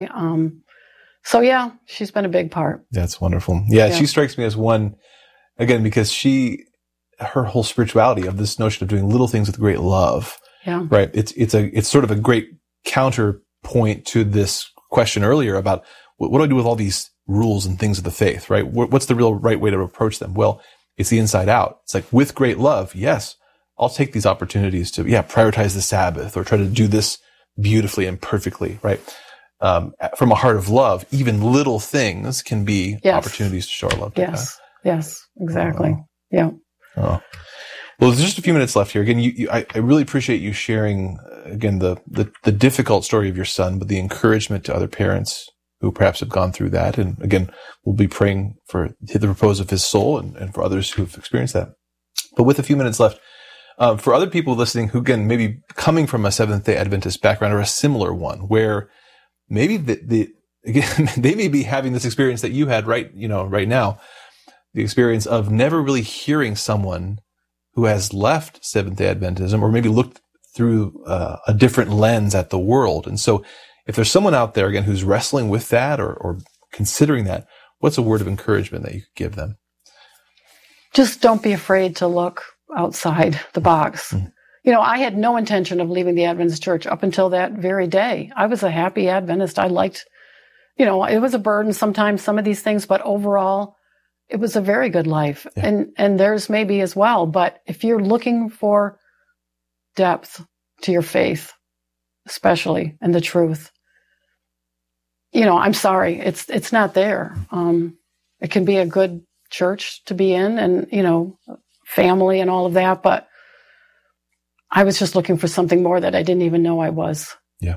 So yeah, she's been a big part. That's wonderful. Yeah, she strikes me as one, again, because her whole spirituality of this notion of doing little things with great love. Yeah. Right. It's sort of a great counterpoint to this question earlier about what do I do with all these rules and things of the faith, right? What's the real right way to approach them? Well, it's the inside out. It's like, with great love, yes, I'll take these opportunities to, prioritize the Sabbath or try to do this beautifully and perfectly, right? From a heart of love, even little things can be opportunities to show our love to God. Yes, exactly. Yeah. Oh. Well, there's just a few minutes left here. Again, I really appreciate you sharing, again, the difficult story of your son, but the encouragement to other parents who perhaps have gone through that. And again, we'll be praying for the repose of his soul and for others who've experienced that. But with a few minutes left, for other people listening who, again, maybe coming from a Seventh-day Adventist background or a similar one, where maybe again, they may be having this experience that you had right now, the experience of never really hearing someone who has left Seventh-day Adventism or maybe looked through a different lens at the world. And so if there's someone out there, again, who's wrestling with that or considering that, what's a word of encouragement that you could give them? Just don't be afraid to look outside the box. Mm-hmm. I had no intention of leaving the Adventist church up until that very day. I was a happy Adventist. I liked, it was a burden sometimes, some of these things, but overall, it was a very good life. Yeah. And theirs maybe as well. But if you're looking for depth to your faith, especially, and the truth, I'm sorry, it's not there. It can be a good church to be in and, family and all of that, but I was just looking for something more that I didn't even know I was. Yeah.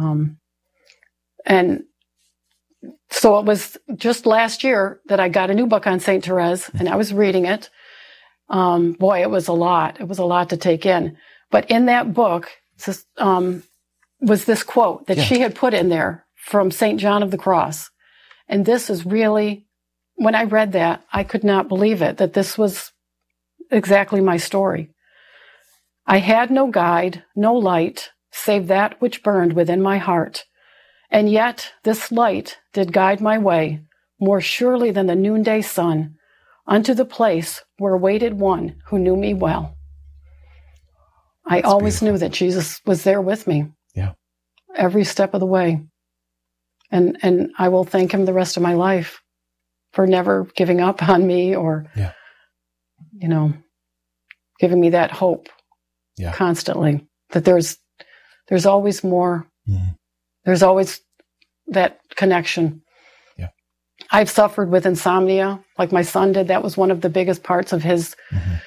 And so it was just last year that I got a new book on St. Therese, and I was reading it. Boy, it was a lot. It was a lot to take in. But in that book was this quote that she had put in there from St. John of the Cross. And this is really, when I read that, I could not believe it, that this was exactly my story. I had no guide, no light, save that which burned within my heart. And yet this light did guide my way, more surely than the noonday sun, unto the place where waited one who knew me well. I always knew that Jesus was there with me. Yeah. Every step of the way. And I will thank him the rest of my life for never giving up on me or, giving me that hope constantly, that there's always more. Mm-hmm. There's always that connection. Yeah. I've suffered with insomnia, like my son did. That was one of the biggest parts of his,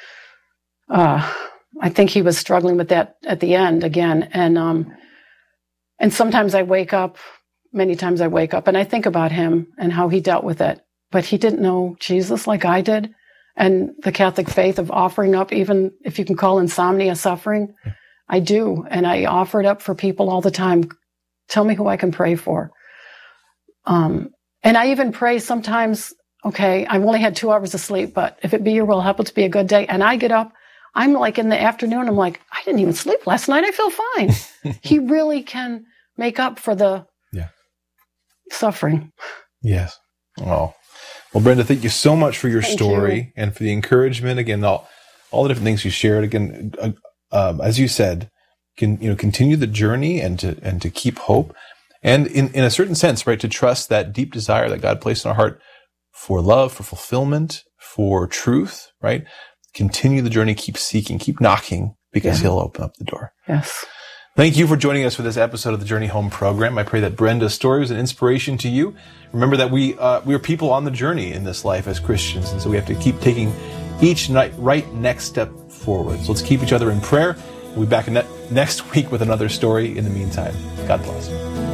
I think he was struggling with that at the end again. And sometimes many times I wake up and I think about him and how he dealt with it, but he didn't know Jesus like I did. And the Catholic faith of offering up, even if you can call insomnia suffering, I do. And I offer it up for people all the time. Tell me who I can pray for. And I even pray sometimes, okay, I've only had 2 hours of sleep, but if it be your will, help it to be a good day. And I get up, I'm like in the afternoon, I'm like, I didn't even sleep last night. I feel fine. He really can make up for the suffering. Yes. Oh, well, Brenda, thank you so much for your story and for the encouragement. Again, all the different things you shared. Again, as you said, continue the journey and to keep hope, and in a certain sense, right, to trust that deep desire that God placed in our heart for love, for fulfillment, for truth, right? Continue the journey, keep seeking, keep knocking, because He'll open up the door. Yes. Thank you for joining us for this episode of the Journey Home program. I pray that Brenda's story was an inspiration to you. Remember that we are people on the journey in this life as Christians, and so we have to keep taking each right next step forward. So let's keep each other in prayer. We'll be back next week with another story. In the meantime, God bless.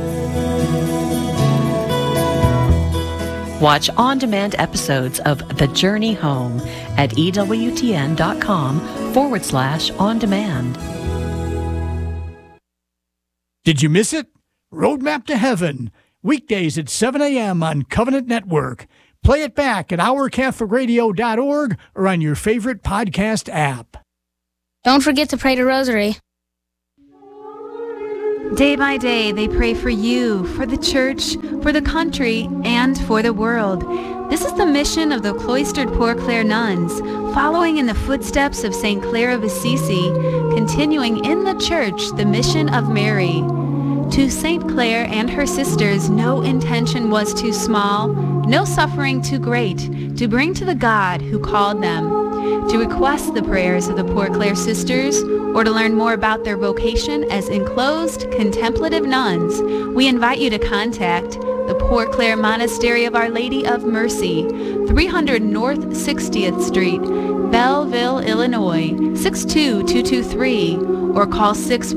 Watch on-demand episodes of The Journey Home at EWTN.com/on-demand. Did you miss it? Roadmap to Heaven, weekdays at 7 a.m. on Covenant Network. Play it back at ourcatholicradio.org or on your favorite podcast app. Don't forget to pray the rosary. Day by day, they pray for you, for the church, for the country, and for the world. This is the mission of the cloistered Poor Clare nuns, following in the footsteps of St. Clare of Assisi, continuing in the church the mission of Mary. To St. Clare and her sisters, no intention was too small, no suffering too great, to bring to the God who called them. To request the prayers of the Poor Clare sisters, or to learn more about their vocation as enclosed contemplative nuns, we invite you to contact the Poor Clare Monastery of Our Lady of Mercy, 300 North 60th Street, Belleville, Illinois, 62223, or call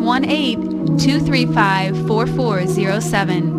618-235-4407.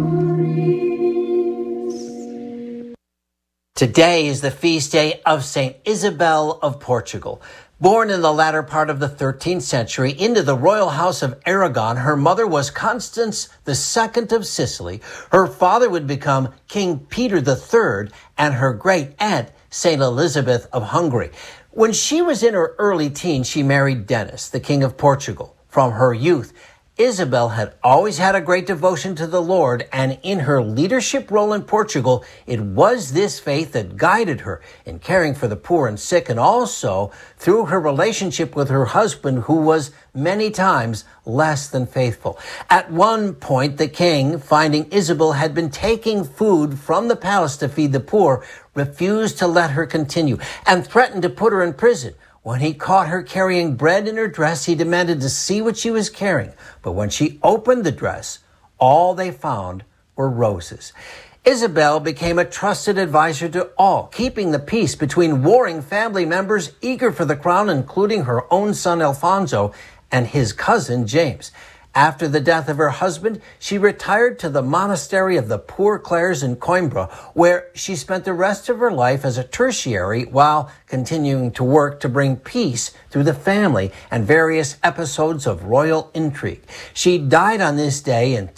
Today is the feast day of Saint Isabel of Portugal. Born in the latter part of the 13th century into the royal house of Aragon, her mother was Constance II of Sicily. Her father would become King Peter III, and her great aunt, Saint Elizabeth of Hungary. When she was in her early teens, she married Denis, the King of Portugal. From her youth, Isabel had always had a great devotion to the Lord, and in her leadership role in Portugal, it was this faith that guided her in caring for the poor and sick, and also through her relationship with her husband, who was many times less than faithful. At one point, the king, finding Isabel had been taking food from the palace to feed the poor, refused to let her continue and threatened to put her in prison. When he caught her carrying bread in her dress, he demanded to see what she was carrying. But when she opened the dress, all they found were roses. Isabel became a trusted advisor to all, keeping the peace between warring family members eager for the crown, including her own son Alfonso and his cousin James. After the death of her husband, she retired to the monastery of the Poor Clares in Coimbra, where she spent the rest of her life as a tertiary while continuing to work to bring peace through the family and various episodes of royal intrigue. She died on this day in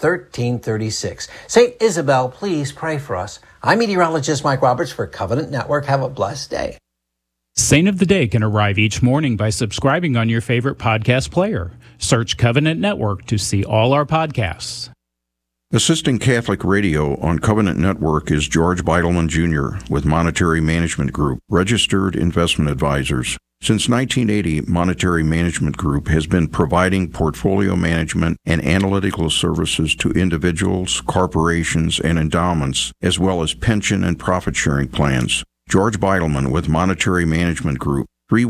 1336. St. Isabel, please pray for us. I'm meteorologist Mike Roberts for Covenant Network. Have a blessed day. Saint of the Day can arrive each morning by subscribing on your favorite podcast player. Search Covenant Network to see all our podcasts. Assisting Catholic Radio on Covenant Network is George Beidelman Jr. with Monetary Management Group, registered investment advisors. Since 1980, Monetary Management Group has been providing portfolio management and analytical services to individuals, corporations, and endowments, as well as pension and profit-sharing plans. George Beidelman with Monetary Management Group,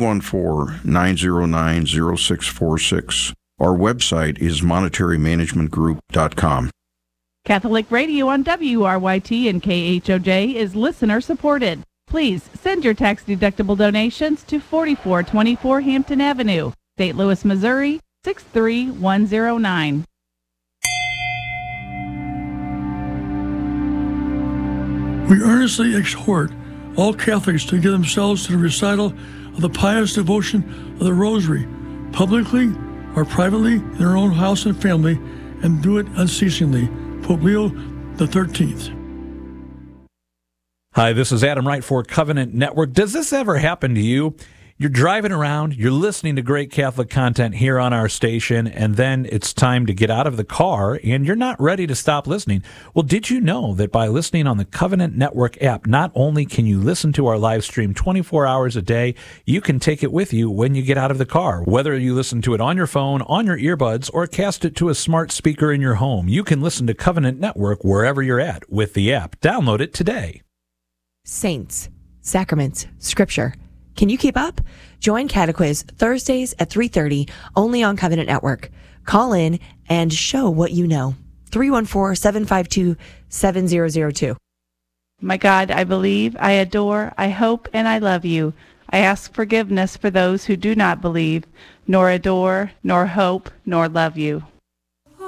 314-909-0646. Our website is monetarymanagementgroup.com. Catholic Radio on WRYT and KHOJ is listener supported. Please send your tax-deductible donations to 4424 Hampton Avenue, St. Louis, Missouri, 63109. We earnestly exhort all Catholics to give themselves to the recital of the pious devotion of the Rosary, publicly or privately in their own house and family, and do it unceasingly. Pope Leo XIII. Hi, this is Adam Wright for Covenant Network. Does this ever happen to you? You're driving around, you're listening to great Catholic content here on our station, and then it's time to get out of the car, and you're not ready to stop listening. Well, did you know that by listening on the Covenant Network app, not only can you listen to our live stream 24 hours a day, you can take it with you when you get out of the car. Whether you listen to it on your phone, on your earbuds, or cast it to a smart speaker in your home, you can listen to Covenant Network wherever you're at with the app. Download it today. Saints, sacraments, scripture. Can you keep up? Join Catequiz Thursdays at 3:30 only on Covenant Network. Call in and show what you know. 314-752-7002. My God, I believe, I adore, I hope, and I love you. I ask forgiveness for those who do not believe, nor adore, nor hope, nor love you.